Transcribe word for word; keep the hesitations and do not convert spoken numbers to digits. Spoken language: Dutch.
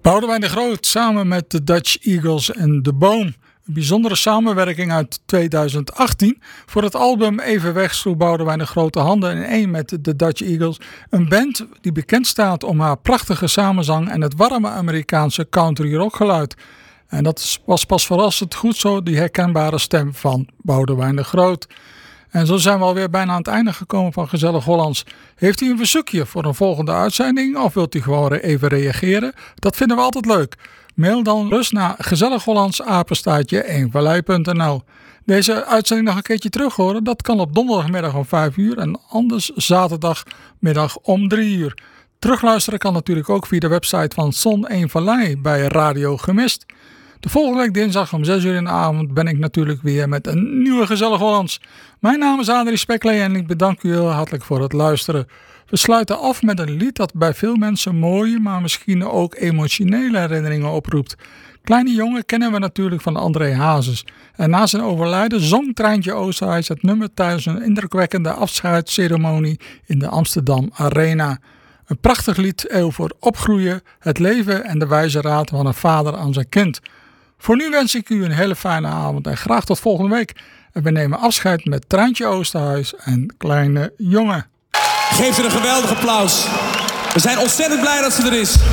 Boudewijn de Groot samen met de Dutch Eagles en De Boom. Een bijzondere samenwerking uit tweeduizend achttien. Voor het album Evenweg sloeg Boudewijn de Groot de handen in één met de Dutch Eagles. Een band die bekend staat om haar prachtige samenzang en het warme Amerikaanse country rockgeluid. En dat was pas verrassend goed zo, die herkenbare stem van Boudewijn de Groot. En zo zijn we alweer bijna aan het einde gekomen van Gezellig Hollands. Heeft u een verzoekje voor een volgende uitzending of wilt u gewoon even reageren? Dat vinden we altijd leuk. Mail dan rust naar gezellighollands apenstaartje eenvallei punt n l. Deze uitzending nog een keertje terug horen, dat kan op donderdagmiddag om vijf uur en anders zaterdagmiddag om drie uur. Terugluisteren kan natuurlijk ook via de website van Son Eenvallei bij Radio Gemist. De volgende week dinsdag om zes uur in de avond ben ik natuurlijk weer met een nieuwe Gezellig Hollands. Mijn naam is Adrie Speklee en ik bedank u heel hartelijk voor het luisteren. We sluiten af met een lied dat bij veel mensen mooie, maar misschien ook emotionele herinneringen oproept. Kleine jongen kennen we natuurlijk van André Hazes. En na zijn overlijden zong Treintje Oosterhuis het nummer tijdens een indrukwekkende afscheidsceremonie in de Amsterdam Arena. Een prachtig lied over opgroeien, het leven en de wijze raad van een vader aan zijn kind. Voor nu wens ik u een hele fijne avond en graag tot volgende week. En we nemen afscheid met Treintje Oosterhuis en Kleine Jongen. Geef ze een geweldig applaus. We zijn ontzettend blij dat ze er is.